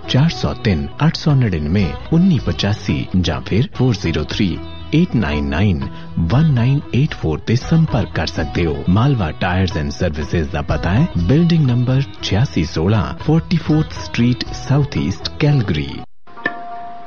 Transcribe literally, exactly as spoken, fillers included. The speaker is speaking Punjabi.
ਚਾਰ ਸੌ ਤਿੰਨ ਅੱਠ ਸੌ ਨੜਿਨਵੇਂ ਉੱਨੀ ਪਚਾਸੀ ਜਾਂ ਫਿਰ ਚਾਰ ਜ਼ੀਰੋ ਤਿੰਨ eight nine nine one nine eight four ਤੇ ਸੰਪਰਕ ਕਰ ਸਕਦੇ ਹੋ। ਮਾਲਵਾ ਟਾਇਰਸ ਐਂਡ ਸਰਵਿਸਿਜ਼ ਦਾ ਪਤਾ ਹੈ ਬਿਲਡਿੰਗ ਨੰਬਰ ਛਿਆਸੀ ਸੋਲਾਂ forty-fourth street south East Calgary.